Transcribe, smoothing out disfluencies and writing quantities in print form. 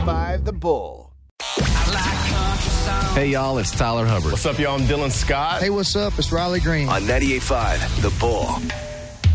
98.5 The Bull. Hey, y'all, it's Tyler Hubbard. What's up, y'all? I'm Dylan Scott. Hey, what's up? It's Riley Green. On 98.5 The Bull.